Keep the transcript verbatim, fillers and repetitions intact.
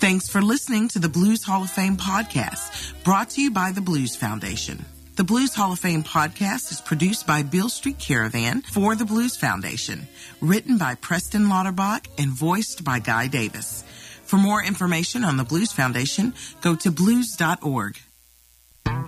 Thanks for listening to the Blues Hall of Fame podcast, brought to you by the Blues Foundation. The Blues Hall of Fame podcast is produced by Beale Street Caravan for the Blues Foundation, written by Preston Lauterbach and voiced by Guy Davis. For more information on the Blues Foundation, go to blues dot org.